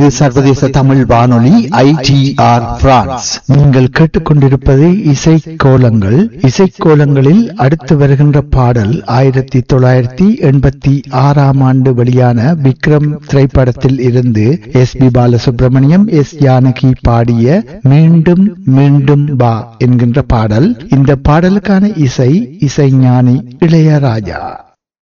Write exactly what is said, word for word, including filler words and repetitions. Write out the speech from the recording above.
சர்வதேச தமிழ் வானொலி ஐ D R France. நீங்கள் கேட்டுக்கொண்டிருப்பது இசை கோலங்கள். இசை கோலங்களில் அடுத்து வருகின்ற பாடல் ஆயிரத்தி தொள்ளாயிரத்தி எண்பத்தி ஆறாம் ஆண்டு வெளியான விக்ரம் திரைப்படத்தில் இருந்து S B Balasubramaniam, S Janaki பாடிய மீண்டும் மீண்டும் பா என்கின்ற பாடல். இந்த பாடலுக்கான இசை இசைஞானி இளையராஜா.